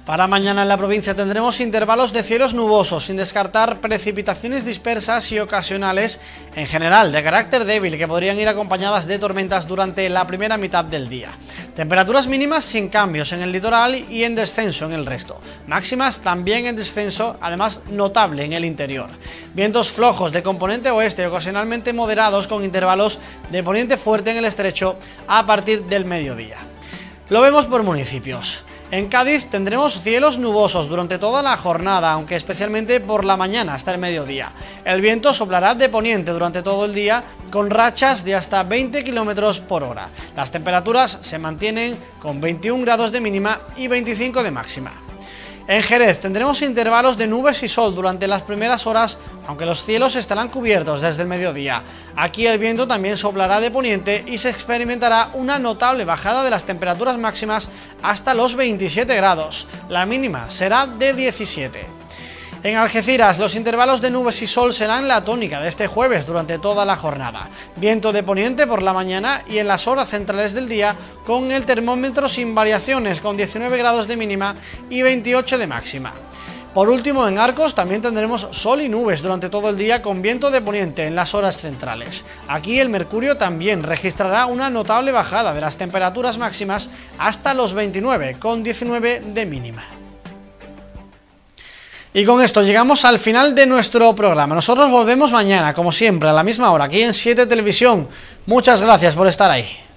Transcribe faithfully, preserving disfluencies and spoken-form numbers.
Para mañana en la provincia tendremos intervalos de cielos nubosos, sin descartar precipitaciones dispersas y ocasionales, en general de carácter débil, que podrían ir acompañadas de tormentas durante la primera mitad del día. Temperaturas mínimas sin cambios en el litoral y en descenso en el resto. Máximas también en descenso, además notable en el interior. Vientos flojos de componente oeste, ocasionalmente moderados, con intervalos de poniente fuerte en el estrecho a partir del mediodía. Lo vemos por municipios. En Cádiz tendremos cielos nubosos durante toda la jornada, aunque especialmente por la mañana hasta el mediodía. El viento soplará de poniente durante todo el día, con rachas de hasta veinte kilómetros por hora. Las temperaturas se mantienen con veintiún grados de mínima y veinticinco de máxima. En Jerez tendremos intervalos de nubes y sol durante las primeras horas, aunque los cielos estarán cubiertos desde el mediodía. Aquí el viento también soplará de poniente y se experimentará una notable bajada de las temperaturas máximas hasta los veintisiete grados. La mínima será de diecisiete. En Algeciras, los intervalos de nubes y sol serán la tónica de este jueves durante toda la jornada. Viento de poniente por la mañana y en las horas centrales del día, con el termómetro sin variaciones, con diecinueve grados de mínima y veintiocho de máxima. Por último, en Arcos también tendremos sol y nubes durante todo el día, con viento de poniente en las horas centrales. Aquí el mercurio también registrará una notable bajada de las temperaturas máximas hasta los veintinueve, con diecinueve de mínima. Y con esto llegamos al final de nuestro programa. Nosotros volvemos mañana, como siempre, a la misma hora, aquí en siete Televisión. Muchas gracias por estar ahí.